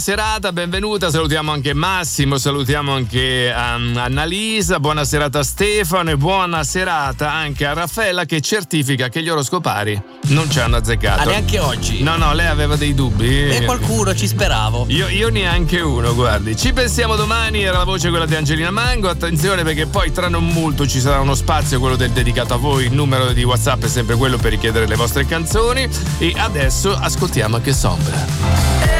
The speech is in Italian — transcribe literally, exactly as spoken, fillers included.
Serata, benvenuta, salutiamo anche Massimo, salutiamo anche um, Annalisa, buona serata a Stefano e buona serata anche a Raffaella che certifica che gli oroscopari non ci hanno azzeccato. Ah, neanche oggi? No, no, lei aveva dei dubbi. E qualcuno, ci speravo. Io, io neanche uno, guardi. Ci pensiamo domani, era la voce quella di Angelina Mango, attenzione perché poi tra non molto ci sarà uno spazio, quello del dedicato a voi, il numero di WhatsApp è sempre quello per richiedere le vostre canzoni e adesso ascoltiamo anche Sombra.